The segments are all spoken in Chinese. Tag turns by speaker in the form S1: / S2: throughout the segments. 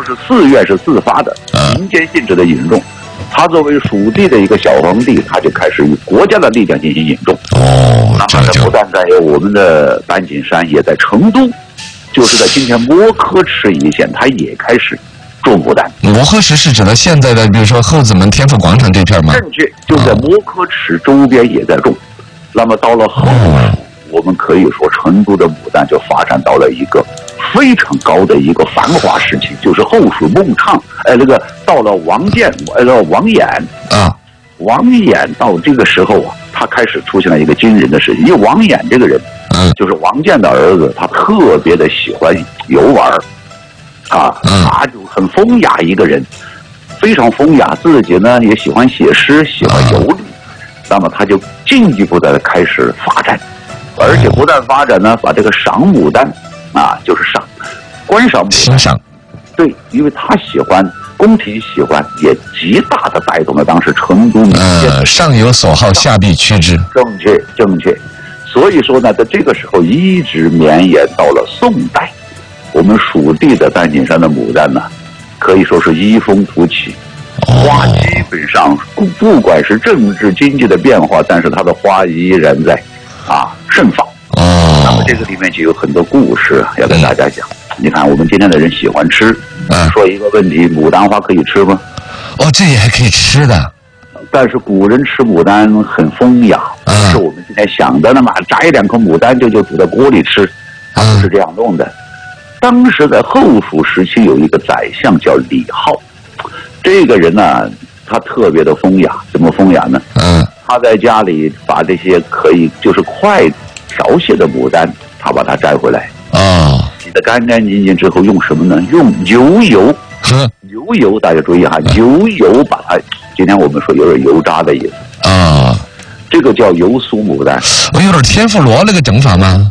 S1: 就是寺院是自发的民间性质的引种。他作为蜀地的一个小皇帝，他就开始以国家的力量进行引种。那么不但在我们的丹景山，也在成都，就是在今天摸柯池一线，他也开始种牡丹。
S2: 摸柯池是指的现在的，比如说后子门天府广场这片吗？
S1: 正确，就在摸柯池周边也在种。那么到了后蜀，我们可以说成都的牡丹就发展到了一个非常高的一个繁华时期，就是后蜀孟昶，到了王翦，王衍啊，王衍到这个时候啊，他开始出现了一个惊人的事情，因为王衍这个人，就是王翦的儿子，他特别的喜欢游玩，他就很风雅一个人，非常风雅，自己呢也喜欢写诗，喜欢游历，那么他就进一步的开始发展，而且不但发展呢，把这个赏牡丹啊，就是观赏牡丹，赏，对，因为他喜欢，宫廷喜欢，也极大的带动了当时成都民间。
S2: 上有所好，下必趋之。
S1: 正确。所以说呢，在这个时候一直绵延到了宋代，我们蜀地的丹景山的牡丹呢，可以说是一风突起，花基本上不管是政治经济的变化，但是它的花依然在盛放。那么这个里面就有很多故事要跟大家讲。你看我们今天的人喜欢吃，说一个问题，牡丹花可以吃吗？
S2: 这也还可以吃的。
S1: 但是古人吃牡丹很风雅，不是我们今天想的那么摘两颗牡丹就煮在锅里吃，他不是这样弄的。当时在后蜀时期有一个宰相叫李浩，这个人呢，他特别的风雅，怎么风雅呢？他在家里把这些可以就是快调卸的牡丹，他把它摘回来，洗得干干净净之后，用什么呢？用牛油，牛油大家注意哈，牛油把它，今天我们说有点油渣的意思这个叫油酥牡丹。
S2: 我有点天妇罗那个整法吗？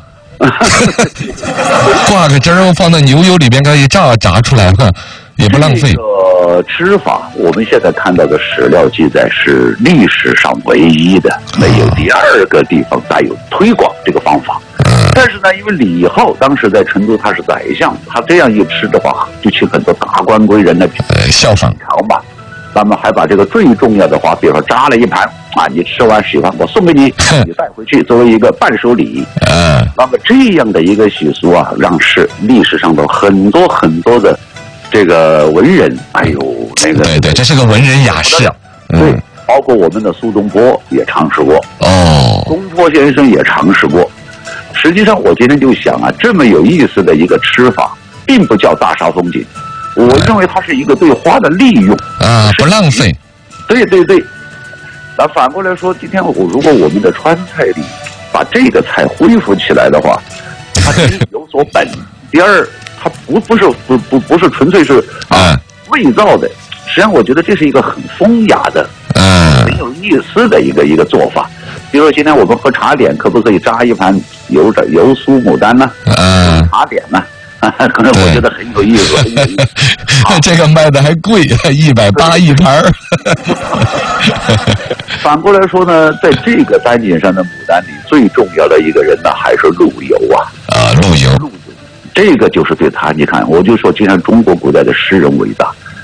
S2: 挂个汁儿放到牛油里边，可以炸出来了，也不浪费。
S1: 这个吃法，我们现在看到的史料记载是历史上唯一的，没有第二个地方再有推广这个方法。但是呢，因为李浩当时在成都他是宰相，他这样一吃的话，就请很多达官贵人的
S2: 效仿
S1: 尝吧。那么还把这个最重要的话，比如说扎了一盘你吃完喜欢我送给你，你带回去作为一个伴手礼。那么这样的一个习俗让历史上的很多的这个文人，
S2: 对，这是个文人雅士。
S1: 对，包括我们的苏东坡也尝试过，东坡先生也尝试过。实际上我今天就想这么有意思的一个吃法，并不叫大煞风景，我认为它是一个对花的利用
S2: 不浪费。
S1: 对。那反过来说，今天如果我们的川菜里把这个菜恢复起来的话，它第一有所本，第二它不是纯粹是味造的。实际上我觉得这是一个很风雅的很有意思的一个做法。比如说今天我们喝茶点，可不可以扎一盘油酥牡丹呢？茶点呢？可能我觉得很有意思。
S2: 这个卖的还贵，180一盘。
S1: 反过来说呢，在这个丹景山的牡丹里，最重要的一个人呢，还是陆游
S2: 陆游，
S1: 这个就是对他，你看，我就说，既然中国古代的诗人伟大，